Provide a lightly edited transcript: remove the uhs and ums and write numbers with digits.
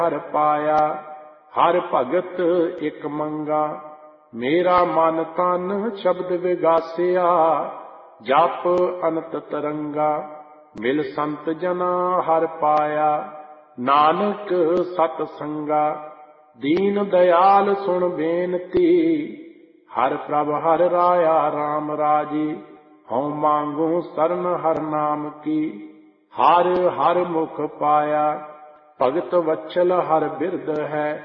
हर पाया। हर भगत एक मंगा, मेरा मन तन शब्द विगासिया। जप अनंत तरंगा, मिल संत जना हर पाया। नानक सत संगा, दीन दयाल सुन बेनती। हर प्रभ हर राया राम राजी, हऊँ मांगू सरन हर नाम की। हर हर मुख पाया, भगत वत्सल हर बिरद है।